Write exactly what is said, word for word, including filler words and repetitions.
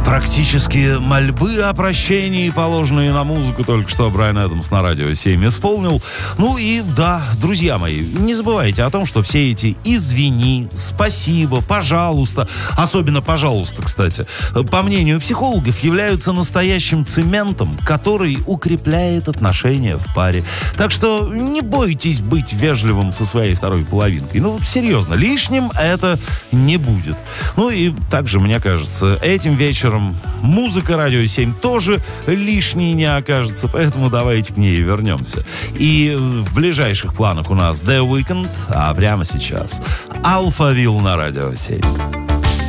Практически мольбы о прощении, положенные на музыку, только что Брайан Адамс на Радио семь исполнил. Ну и да, друзья мои, не забывайте о том, что все эти «извини», «спасибо», «пожалуйста», особенно «пожалуйста», кстати, по мнению психологов, являются настоящим цементом, который укрепляет отношения в паре. Так что не бойтесь быть вежливым со своей второй половинкой. Ну, серьезно, лишним это не будет. Ну и также, мне кажется, этим вечером музыка Радио семь тоже лишней не окажется, поэтому давайте к ней вернемся. И в ближайших планах у нас The Weeknd, а прямо сейчас Alphaville на Радио семь.